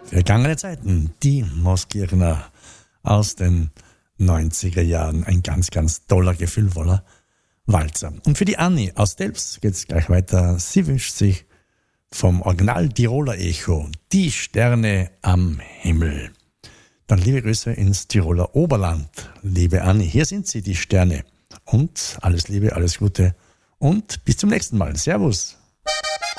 Vergangene Zeiten, die Mooskirchner aus den 90er Jahren. Ein ganz, ganz toller, gefühlvoller Walzer. Und für die Anni aus Delfs geht's gleich weiter. Sie wünscht sich vom Original Tiroler Echo die Sterne am Himmel. Dann liebe Grüße ins Tiroler Oberland. Liebe Anni, hier sind sie, die Sterne. Und alles Liebe, alles Gute und bis zum nächsten Mal. Servus.